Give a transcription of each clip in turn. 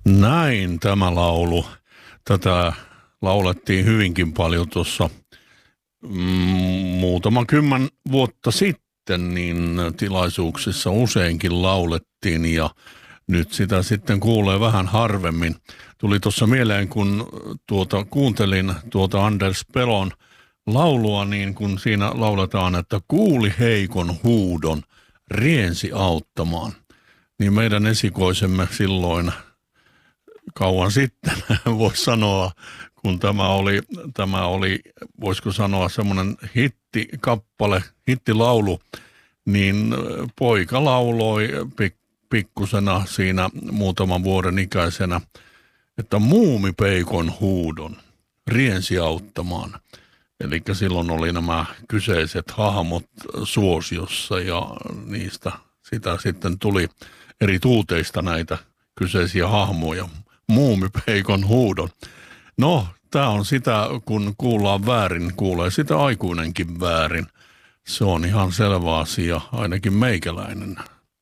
Näin tämä laulu. Tätä laulettiin hyvinkin paljon tuossa muutama kymmen vuotta sitten, niin tilaisuuksissa useinkin laulettiin ja nyt sitä sitten kuulee vähän harvemmin. Tuli tuossa mieleen, kun kuuntelin Anders Pelon laulua, niin kun siinä lauletaan, että kuuli heikon huudon, riensi auttamaan, niin meidän esikoisemme silloin kauan sitten, voisi sanoa, kun tämä oli, voisiko sanoa semmoinen hittikappale, hittilaulu, niin poika lauloi pikkusena siinä muutaman vuoden ikäisenä, että muumipeikon huudon riensi auttamaan. Eli silloin oli nämä kyseiset hahmot suosiossa ja niistä sitä sitten tuli eri tuuteista näitä kyseisiä hahmoja. Muumipeikon huudon. No, tämä on sitä, kun kuullaan väärin, kuulee sitä aikuinenkin väärin. Se on ihan selvä asia, ainakin meikäläinen.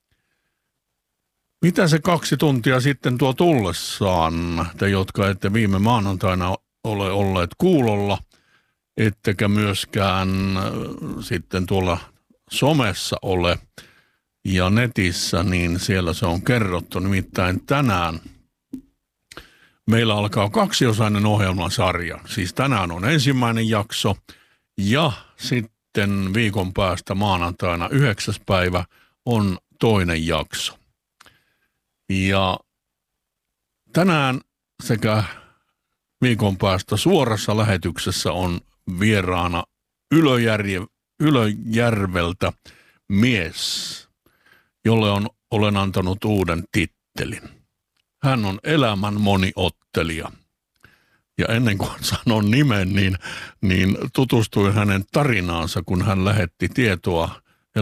Mitä se 2 tuntia sitten tuo tullessaan, te jotka ette viime maanantaina ole olleet kuulolla, ettekä myöskään sitten tuolla somessa ole ja netissä, niin siellä se on kerrottu. Nimittäin tänään meillä alkaa 2-osainen ohjelmasarja. Siis tänään on ensimmäinen jakso ja sitten viikon päästä maanantaina 9. päivä on toinen jakso. Ja tänään sekä viikon päästä suorassa lähetyksessä on vieraana Ylöjärveltä mies, jolle olen antanut uuden tittelin. Hän on elämän moniottelija. Ja ennen kuin sanon nimen, niin tutustuin hänen tarinaansa, kun hän lähetti tietoa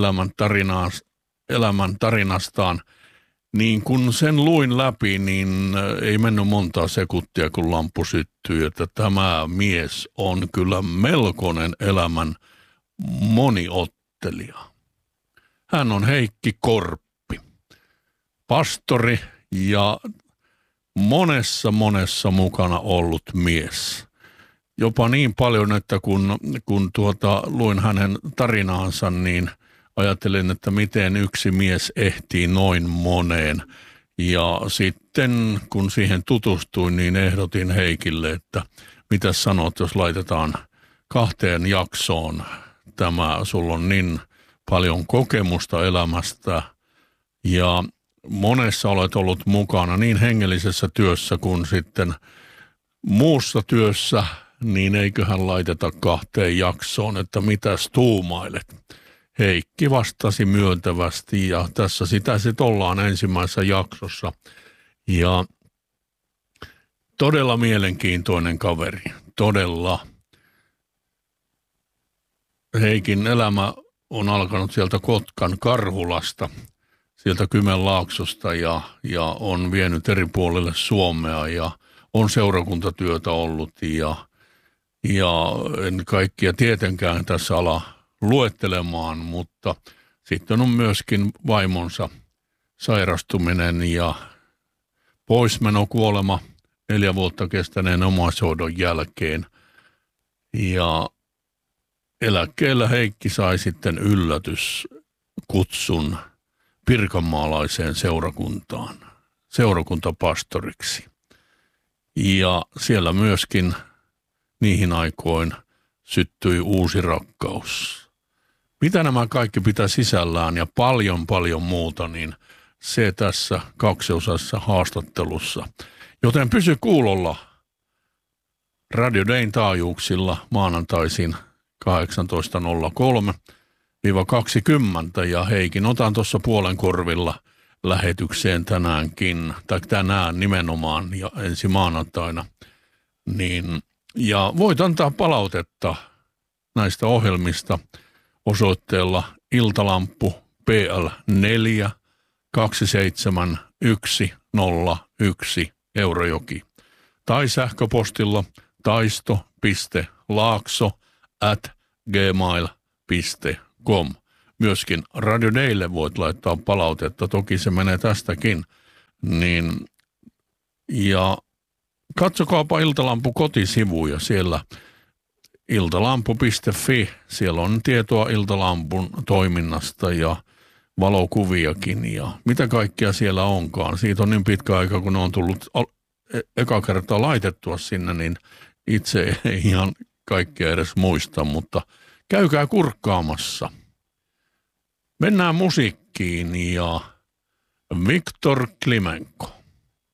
elämän tarinastaan. Niin kun sen luin läpi, niin ei mennyt montaa sekuntia, kun lamppu syttyi, että tämä mies on kyllä melkoinen elämän moniottelija. Hän on Heikki Korppi, pastori ja monessa mukana ollut mies. Jopa niin paljon, että kun luin hänen tarinaansa, niin ajattelin, että miten yksi mies ehtii noin moneen. Ja sitten kun siihen tutustuin, niin ehdotin Heikille, että mitä sanot, jos laitetaan 2 jaksoon tämä, sulla on niin paljon kokemusta elämästä ja monessa olet ollut mukana niin hengellisessä työssä kuin sitten muussa työssä, niin eiköhän laiteta 2 jaksoon, että mitäs tuumailet. Heikki vastasi myöntävästi ja tässä sitä sitten ollaan ensimmäisessä jaksossa. Ja todella mielenkiintoinen kaveri, todella. Heikin elämä on alkanut sieltä Kotkan Karhulasta, sieltä Kymenlaaksosta ja on vienyt eri puolille Suomea ja on seurakuntatyötä ollut ja en kaikkia tietenkään tässä ala luettelemaan, mutta sitten on myöskin vaimonsa sairastuminen ja poismenokuolema 4 vuotta kestäneen omaishoidon jälkeen. Ja eläkkeellä Heikki sai sitten yllätyskutsun pirkanmaalaiseen seurakuntaan, seurakuntapastoriksi. Ja siellä myöskin niihin aikoin syttyi uusi rakkaus. Mitä nämä kaikki pitää sisällään ja paljon muuta, niin se tässä 2-osassa haastattelussa. Joten pysy kuulolla Radio Dayn taajuuksilla maanantaisin 18.03-20 ja Heikin otan tuossa puolen korvilla lähetykseen tänäänkin, tai tänään nimenomaan ja ensi maanantaina, niin ja voit antaa palautetta näistä ohjelmista osoitteella iltalamppu PL 4 27101 Eurajoki tai sähköpostilla taisto.laakso@gmail.com. Myöskin Radio Daylle voit laittaa palautetta, toki se menee tästäkin, niin Ja katsokaapa Iltalampu kotisivuja siellä iltalampu.fi. Siellä on tietoa Iltalampun toiminnasta ja valokuviakin ja mitä kaikkea siellä onkaan. Siitä on niin pitkä aika, kun ne on tullut eka kertaa laitettua sinne, niin itse ei ihan kaikkea edes muista, mutta käykää kurkkaamassa. Mennään musiikkiin ja Viktor Klimenko.